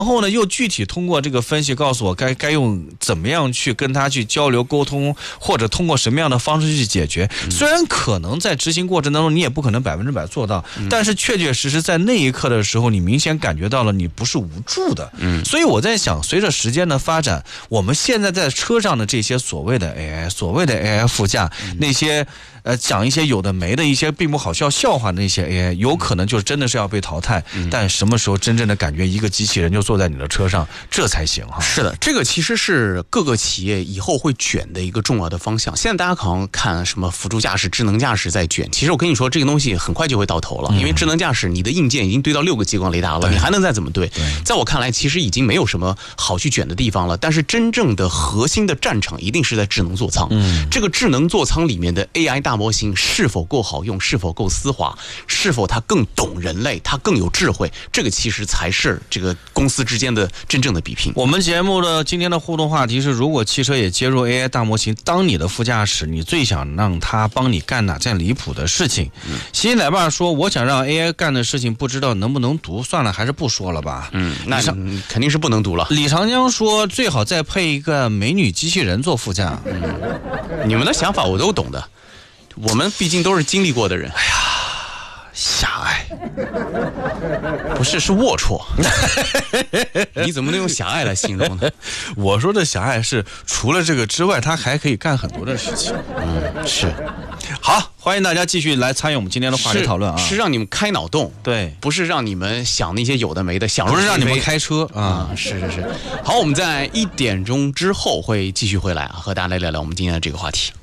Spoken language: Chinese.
然后呢，又具体通过这个分析告诉我该用怎么样去跟他去交流沟通，或者通过什么样的方式去解决。虽然可能在执行过程当中你也不可能100%做到，但是确确实实在那一刻的时候，你明显感觉到了你不是无助的。所以我在想，随着时间的发展，我们现在在车上的这些所谓的 AI， 所谓的 AI 副驾，那些讲一些有的没的一些并不好笑话的那些 AI， 有可能就真的是要被淘汰。但什么时候真正的感觉一个机器人就坐在你的车上，这才行哈。 是的，这个其实是各个企业以后会卷的一个重要的方向。现在大家可能看什么辅助驾驶、智能驾驶在卷，其实我跟你说，这个东西很快就会到头了，因为智能驾驶你的硬件已经堆到6个激光雷达了，你还能再怎么堆？在我看来，其实已经没有什么好去卷的地方了。但是真正的核心的战场一定是在智能座舱。这个智能座舱里面的 AI 大模型是否够好用，是否够丝滑，是否它更懂人类，它更有智慧，这个其实才是这个公司之间的真正的比拼。 我们节目的今天的互动话题是：如果汽车也接入 AI 大模型当你的副驾驶，你最想让它帮你干哪件离谱的事情？西西奶爸说：我想让 AI 干的事情，不知道能不能读，算了，还是不说了吧。 那肯定是不能读了。 李长江说：最好再配一个美女机器人做副驾。 你们的想法我都懂的，我们毕竟都是经历过的人。 哎呀，狭隘， 不是，是龌龊。你怎么能用狭隘来形容呢？ 我说的狭隘是除了这个之外，他还可以干很多的事情。 是。 好，欢迎大家继续来参与我们今天的话题讨论啊！ 是让你们开脑洞， 对， 不是让你们想那些有的没的， 不是让你们开车啊！ 是。好，我们在1点钟之后会继续回来啊，和大家来聊聊我们今天的这个话题。